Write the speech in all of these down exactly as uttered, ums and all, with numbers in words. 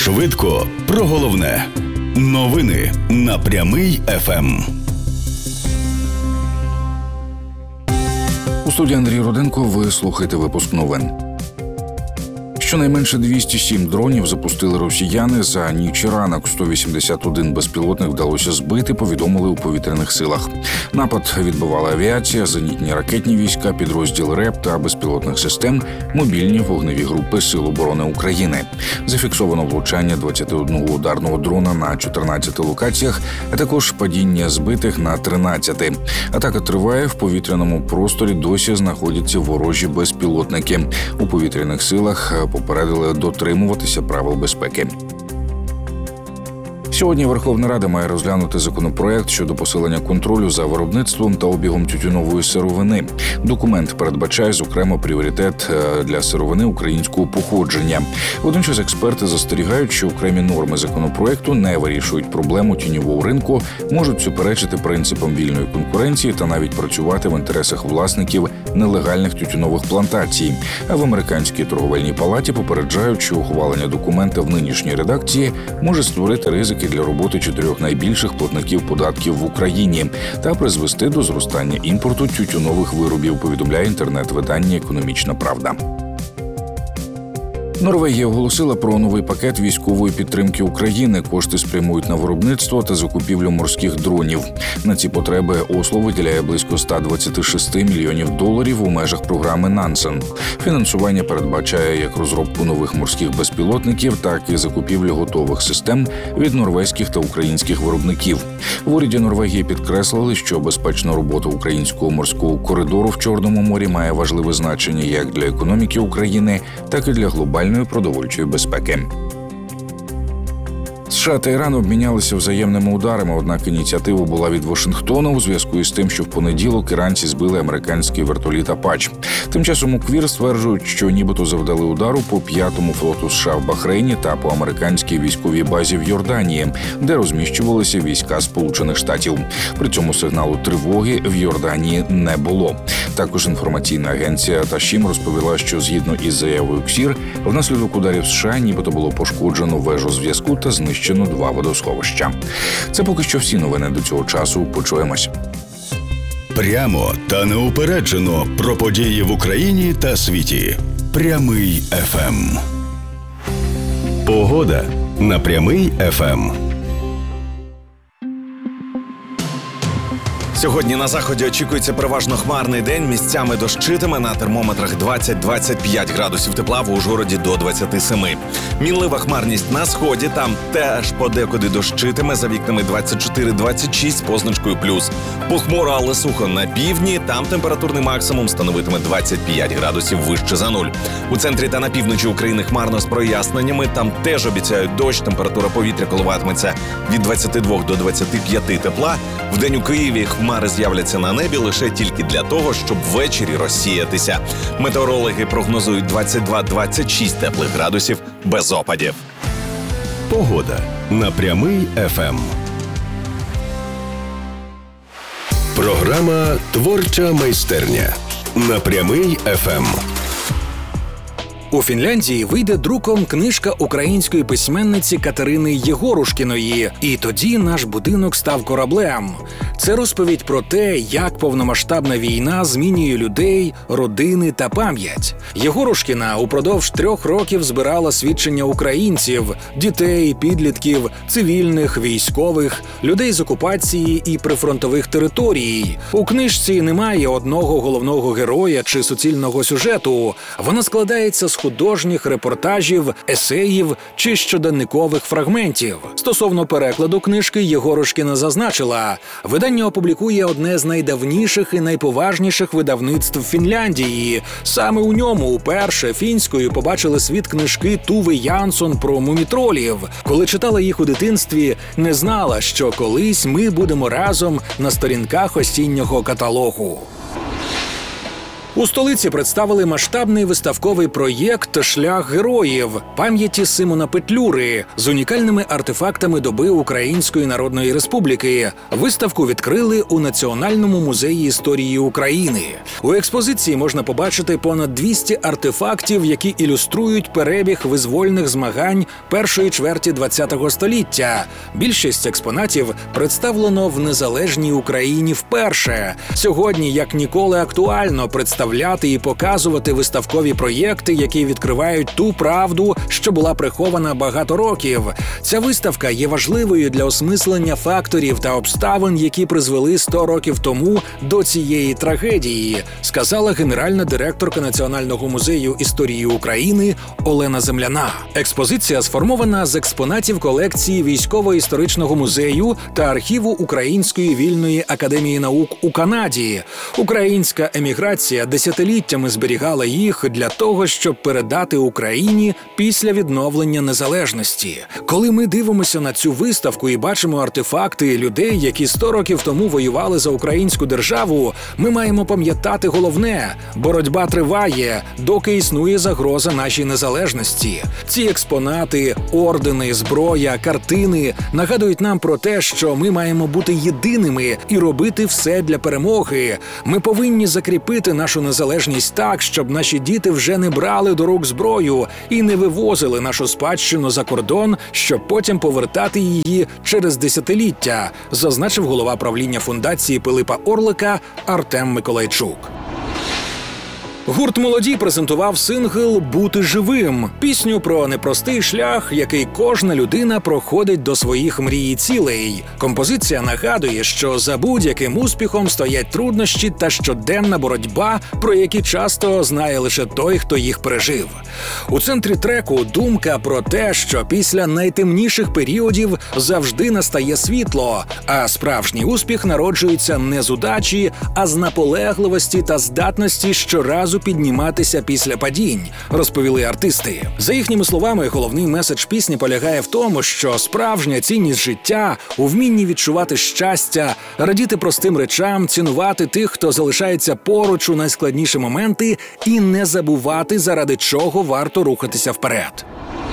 Швидко про головне. Новини на Прямий еф ем. У студії Андрій Руденко. Ви слухаєте випуск новин. Щонайменше двісті сім дронів запустили росіяни за ніч і ранок. сто вісімдесят один безпілотник вдалося збити, повідомили у повітряних силах. Напад відбивала авіація, зенітні ракетні війська, підрозділ РЕП та безпілотних систем, мобільні вогневі групи Сил оборони України. Зафіксовано влучання двадцяти одного ударного дрона на чотирнадцяти локаціях, а також падіння збитих на тринадцяти. Атака триває, в повітряному просторі досі знаходяться ворожі безпілотники. У повітряних силах попередили дотримуватися правил безпеки. Сьогодні Верховна Рада має розглянути законопроект щодо посилення контролю за виробництвом та обігом тютюнової сировини. Документ передбачає, зокрема, пріоритет для сировини українського походження. Водночас експерти застерігають, що окремі норми законопроекту не вирішують проблему тіньового ринку, можуть суперечити принципам вільної конкуренції та навіть працювати в інтересах власників нелегальних тютюнових плантацій. А в американській торговельній палаті попереджають, що ухвалення документа в нинішній редакції може створити ризики для роботи чотирьох найбільших платників податків в Україні та призвести до зростання імпорту тютюнових виробів, повідомляє інтернет-видання «Економічна правда». Норвегія оголосила про новий пакет військової підтримки України. Кошти спрямують на виробництво та закупівлю морських дронів. На ці потреби Осло виділяє близько ста двадцяти шести мільйонів доларів у межах програми «Нансен». Фінансування передбачає як розробку нових морських безпілотників, так і закупівлю готових систем від норвезьких та українських виробників. В уряді Норвегії підкреслили, що безпечна робота українського морського коридору в Чорному морі має важливе значення як для економіки України, так і для глобальної продовольчої безпеки. США та Іран обмінялися взаємними ударами, однак ініціатива була від Вашингтона у зв'язку із тим, що в понеділок іранці збили американський вертоліт «Апач». Тим часом у КВІР стверджують, що нібито завдали удару по п'ятому флоту США в Бахрейні та по американській військовій базі в Йорданії, де розміщувалися війська Сполучених Штатів. При цьому сигналу тривоги в Йорданії не було. Також інформаційна агенція Ташім розповіла, що згідно із заявою КСІР, внаслідок ударів США нібито було пошкоджено вежу зв'язку та знищено два водосховища. Це поки що всі новини до цього часу. Почуємось. Прямо та неупереджено про події в Україні та світі. Прямий еф ем. Погода на Прямий еф ем. Сьогодні на заході очікується переважно хмарний день, місцями дощитиме, на термометрах двадцять - двадцять п'ять градусів тепла, в Ужгороді до двадцяти семи. Мінлива хмарність на сході, там теж подекуди дощитиме, за вікнами двадцять чотири - двадцять шість з позначкою плюс. Похмуро, але сухо на півдні, там температурний максимум становитиме двадцять п'ять градусів вище за нуль. У центрі та на півночі України хмарно з проясненнями, там теж обіцяють дощ, температура повітря коливатиметься від двадцяти двох до двадцяти п'яти тепла. Вдень у Києві хмари з'являться на небі лише тільки для того, щоб ввечері розсіятися. Метеорологи прогнозують двадцять два - двадцять шість теплих градусів без опадів. Погода на Прямий еф ем. Програма «Творча майстерня» на Прямий еф ем. У Фінляндії вийде друком книжка української письменниці Катерини Єгорушкіної «І тоді наш будинок став кораблем». Це розповідь про те, як повномасштабна війна змінює людей, родини та пам'ять. Єгорушкіна упродовж трьох років збирала свідчення українців, дітей, підлітків, цивільних, військових, людей з окупації і прифронтових територій. У книжці немає одного головного героя чи суцільного сюжету. Вона складається з художніх репортажів, есеїв чи щоденникових фрагментів. Стосовно перекладу книжки Єгорушкіна зазначила, видання опублікує одне з найдавніших і найповажніших видавництв Фінляндії. Саме у ньому уперше фінською побачили світ книжки Туви Янсон про мумітролів. Коли читала їх у дитинстві, не знала, що колись ми будемо разом на сторінках осіннього каталогу. У столиці представили масштабний виставковий проєкт «Шлях героїв» пам'яті Симона Петлюри з унікальними артефактами доби Української Народної Республіки. Виставку відкрили у Національному музеї історії України. У експозиції можна побачити понад двісті артефактів, які ілюструють перебіг визвольних змагань першої чверті ХХ століття. Більшість експонатів представлено в незалежній Україні вперше. Сьогодні, як ніколи, актуально представляти і показувати виставкові проєкти, які відкривають ту правду, що була прихована багато років. Ця виставка є важливою для осмислення факторів та обставин, які призвели сто років тому до цієї трагедії, сказала генеральна директорка Національного музею історії України Олена Земляна. Експозиція сформована з експонатів колекції Військово-історичного музею та архіву Української вільної академії наук у Канаді. Українська еміграція десятиліттями зберігала їх для того, щоб передати Україні після відновлення незалежності. Коли ми дивимося на цю виставку і бачимо артефакти людей, які сто років тому воювали за українську державу, ми маємо пам'ятати головне – боротьба триває, доки існує загроза нашій незалежності. Ці експонати, ордени, зброя, картини нагадують нам про те, що ми маємо бути єдиними і робити все для перемоги. Ми повинні закріпити нашу незалежність так, щоб наші діти вже не брали до рук зброю і не вивозили нашу спадщину за кордон, щоб потім повертати її через десятиліття, зазначив голова правління фундації Пилипа Орлика Артем Миколайчук. Гурт «Молоді» презентував сингл «Бути живим» – пісню про непростий шлях, який кожна людина проходить до своїх мрій і цілей. Композиція нагадує, що за будь-яким успіхом стоять труднощі та щоденна боротьба, про які часто знає лише той, хто їх пережив. У центрі треку думка про те, що після найтемніших періодів завжди настає світло, а справжній успіх народжується не з удачі, а з наполегливості та здатності щоразу підніматися після падінь, розповіли артисти. За їхніми словами, головний меседж пісні полягає в тому, що справжня цінність життя у вмінні відчувати щастя, радіти простим речам, цінувати тих, хто залишається поруч у найскладніші моменти і не забувати, заради чого варто рухатися вперед.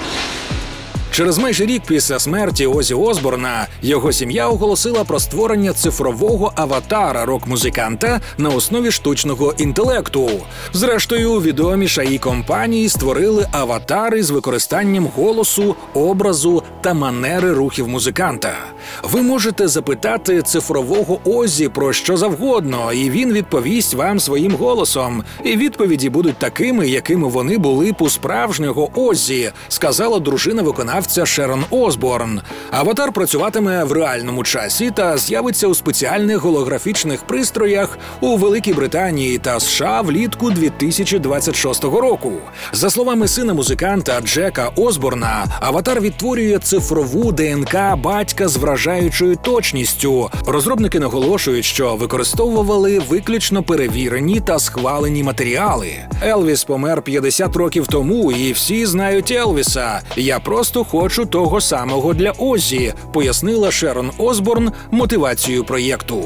Через майже рік після смерті Оззі Осборна його сім'я оголосила про створення цифрового аватара рок-музиканта на основі штучного інтелекту. Зрештою, відомі шаї компанії створили аватари з використанням голосу, образу та манери рухів музиканта. Ви можете запитати цифрового Оззі про що завгодно, і він відповість вам своїм голосом. І відповіді будуть такими, якими вони були б у справжнього Оззі, сказала дружина виконавця Шерон Осборн. Аватар працюватиме в реальному часі та з'явиться у спеціальних голографічних пристроях у Великій Британії та США влітку дві тисячі двадцять шостого року. За словами сина музиканта Джека Осборна, аватар відтворює цифрову ДНК батька з вражаючою точністю. Розробники наголошують, що використовували виключно перевірені та схвалені матеріали. Елвіс помер п'ятдесят років тому, і всі знають Елвіса. Я просто хочу того самого для Оззі, пояснила Шерон Осборн мотивацію проєкту.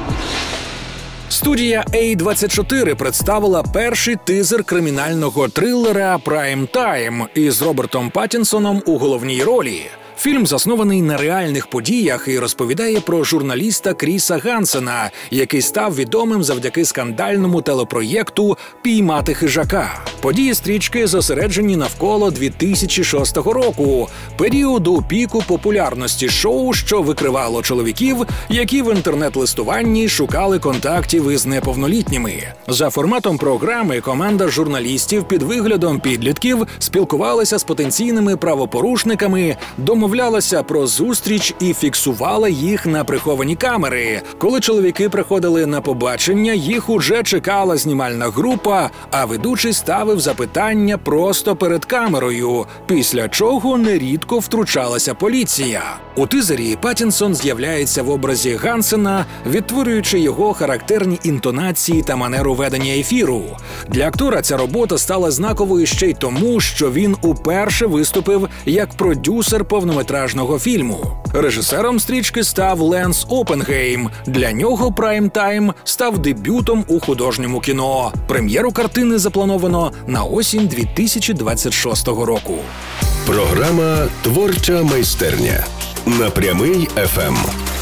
Студія ей двадцять чотири представила перший тизер кримінального трилера «Прайм Тайм» із Робертом Паттінсоном у головній ролі. Фільм заснований на реальних подіях і розповідає про журналіста Кріса Гансена, який став відомим завдяки скандальному телепроєкту «Піймати хижака». Події стрічки зосереджені навколо дві тисячі шостого року, періоду піку популярності шоу, що викривало чоловіків, які в інтернет-листуванні шукали контактів із неповнолітніми. За форматом програми команда журналістів під виглядом підлітків спілкувалася з потенційними правопорушниками, домовлялася про зустріч і фіксувала їх на приховані камери. Коли чоловіки приходили на побачення, їх уже чекала знімальна група, а ведучий ставив запитання просто перед камерою, після чого нерідко втручалася поліція. У тизері Паттінсон з'являється в образі Гансена, відтворюючи його характерні ступень інтонації та манеру ведення ефіру. Для актора ця робота стала знаковою ще й тому, що він уперше виступив як продюсер повнометражного фільму. Режисером стрічки став Ленс Опенгейм. Для нього «Прайм-тайм» став дебютом у художньому кіно. Прем'єру картини заплановано на осінь дві тисячі двадцять шостого року. Програма «Творча майстерня» на Прямий еф ем.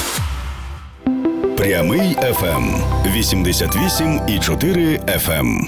Прямий еф ем. вісімдесят вісім і чотири еф ем.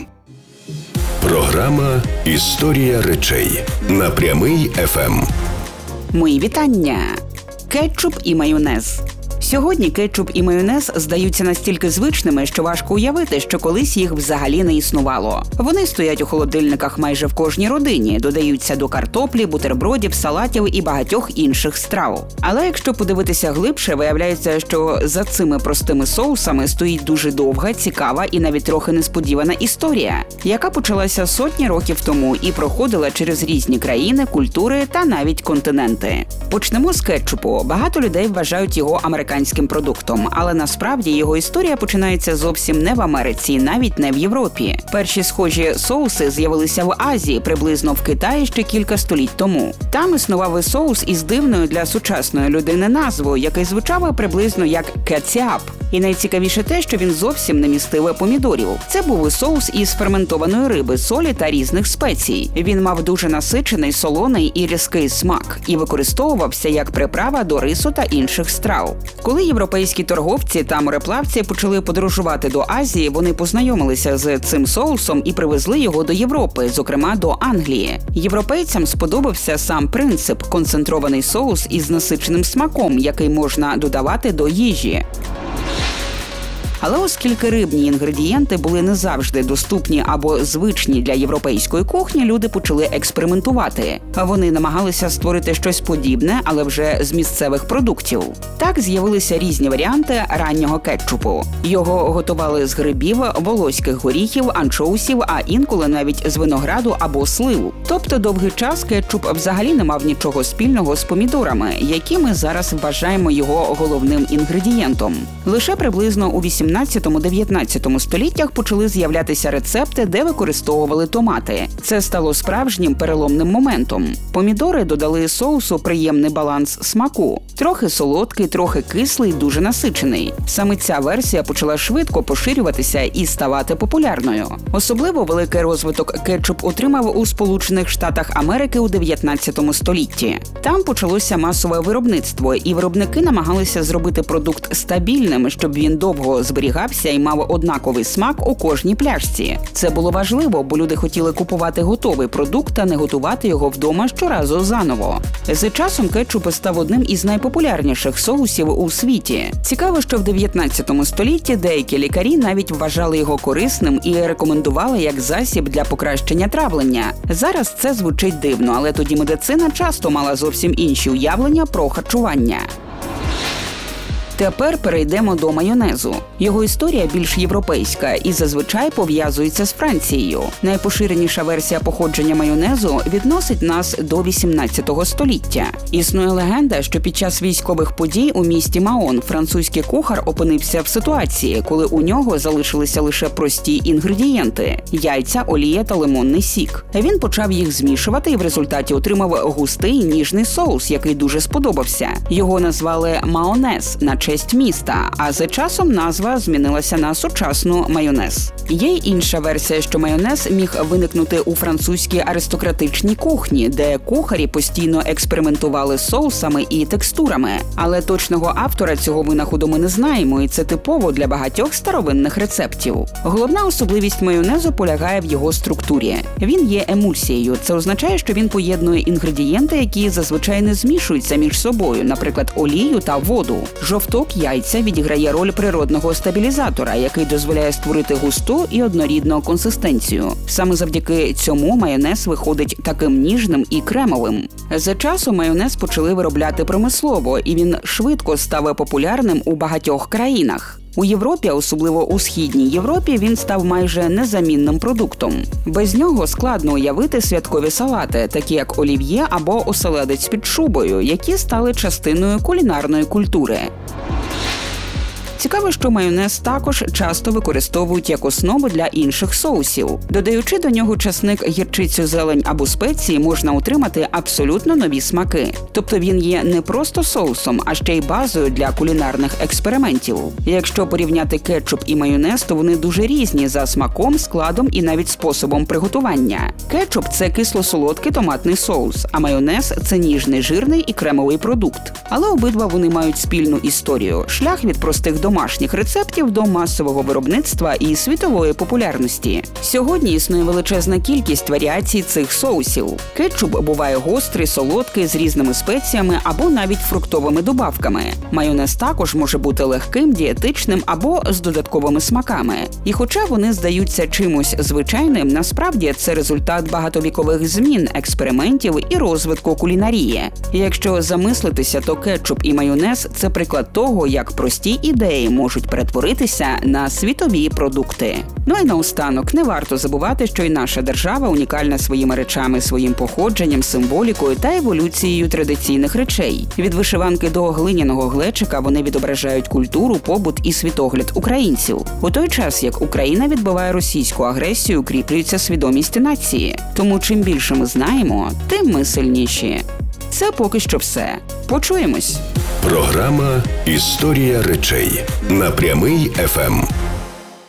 Програма «Історія речей» на Прямий еф ем. Мої вітання! Кетчуп і майонез. Сьогодні кетчуп і майонез здаються настільки звичними, що важко уявити, що колись їх взагалі не існувало. Вони стоять у холодильниках майже в кожній родині, додаються до картоплі, бутербродів, салатів і багатьох інших страв. Але якщо подивитися глибше, виявляється, що за цими простими соусами стоїть дуже довга, цікава і навіть трохи несподівана історія, яка почалася сотні років тому і проходила через різні країни, культури та навіть континенти. Почнемо з кетчупу. Багато людей вважають його американським продуктом, але насправді його історія починається зовсім не в Америці, навіть не в Європі. Перші схожі соуси з'явилися в Азії, приблизно в Китаї ще кілька століть тому. Там існував і соус із дивною для сучасної людини назвою, який звучав приблизно як кетчап. І найцікавіше те, що він зовсім не містив помідорів. Це був і соус із ферментованої риби, солі та різних спецій. Він мав дуже насичений, солоний і різкий смак і використовувався як приправа до рису та інших страв. Коли європейські торговці та мореплавці почали подорожувати до Азії, вони познайомилися з цим соусом і привезли його до Європи, зокрема до Англії. Європейцям сподобався сам принцип – концентрований соус із насиченим смаком, який можна додавати до їжі. Але оскільки рибні інгредієнти були не завжди доступні або звичні для європейської кухні, люди почали експериментувати. Вони намагалися створити щось подібне, але вже з місцевих продуктів. Так з'явилися різні варіанти раннього кетчупу. Його готували з грибів, волоських горіхів, анчоусів, а інколи навіть з винограду або слив. Тобто довгий час кетчуп взагалі не мав нічого спільного з помідорами, які ми зараз вважаємо його головним інгредієнтом. Лише приблизно у вісімнадцятому-дев'ятнадцятому століттях почали з'являтися рецепти, де використовували томати. Це стало справжнім переломним моментом. Помідори додали соусу приємний баланс смаку. Трохи солодкий, трохи кислий, дуже насичений. Саме ця версія почала швидко поширюватися і ставати популярною. Особливо великий розвиток кетчуп отримав у Сполучених Штатах Америки у дев'ятнадцятому столітті. Там почалося масове виробництво, і виробники намагалися зробити продукт стабільним, щоб він довго зберігався і мав однаковий смак у кожній пляшці. Це було важливо, бо люди хотіли купувати готовий продукт, а не готувати його вдома щоразу заново. З часом кетчуп став одним із найпопулярніших соусів у світі. Цікаво, що в дев'ятнадцятому столітті деякі лікарі навіть вважали його корисним і рекомендували як засіб для покращення травлення. Зараз це звучить дивно, але тоді медицина часто мала зовсім інші уявлення про харчування. Тепер перейдемо до майонезу. Його історія більш європейська і зазвичай пов'язується з Францією. Найпоширеніша версія походження майонезу відносить нас до вісімнадцятого століття. Існує легенда, що під час військових подій у місті Маон французький кухар опинився в ситуації, коли у нього залишилися лише прості інгредієнти – яйця, олія та лимонний сік. Він почав їх змішувати і в результаті отримав густий ніжний соус, який дуже сподобався. Його назвали «маонез» на честь міста, а за часом назва змінилася на сучасну майонез. Є й інша версія, що майонез міг виникнути у французькій аристократичній кухні, де кухарі постійно експериментували з соусами і текстурами. Але точного автора цього винаходу ми не знаємо, і це типово для багатьох старовинних рецептів. Головна особливість майонезу полягає в його структурі. Він є емульсією. Це означає, що він поєднує інгредієнти, які зазвичай не змішуються між собою, наприклад, олію та воду. Жовток яйця відіграє роль природного стабілізатора, який дозволяє створити густу і однорідну консистенцію. Саме завдяки цьому майонез виходить таким ніжним і кремовим. За часом майонез почали виробляти промислово, і він швидко став популярним у багатьох країнах. У Європі, особливо у Східній Європі, він став майже незамінним продуктом. Без нього складно уявити святкові салати, такі як олів'є або оселедець під шубою, які стали частиною кулінарної культури. Цікаво, що майонез також часто використовують як основу для інших соусів. Додаючи до нього часник, гірчицю, зелень або спеції, можна отримати абсолютно нові смаки. Тобто він є не просто соусом, а ще й базою для кулінарних експериментів. Якщо порівняти кетчуп і майонез, то вони дуже різні за смаком, складом і навіть способом приготування. Кетчуп – це кисло-солодкий томатний соус, а майонез – це ніжний, жирний і кремовий продукт. Але обидва вони мають спільну історію – шлях від простих домашніх рецептів до масового виробництва і світової популярності. Сьогодні існує величезна кількість варіацій цих соусів. Кетчуп буває гострий, солодкий, з різними спеціями або навіть фруктовими добавками. Майонез також може бути легким, дієтичним або з додатковими смаками. І хоча вони здаються чимось звичайним, насправді це результат багатовікових змін, експериментів і розвитку кулінарії. Якщо замислитися, то кетчуп і майонез – це приклад того, як прості ідеї можуть перетворитися на світові продукти. Ну і наостанок, не варто забувати, що і наша держава унікальна своїми речами, своїм походженням, символікою та еволюцією традиційних речей. Від вишиванки до глиняного глечика вони відображають культуру, побут і світогляд українців. У той час, як Україна відбиває російську агресію, укріплюється свідомість нації. Тому чим більше ми знаємо, тим ми сильніші. Це поки що все. Почуємось! Програма «Історія речей» на Прямий еф ем.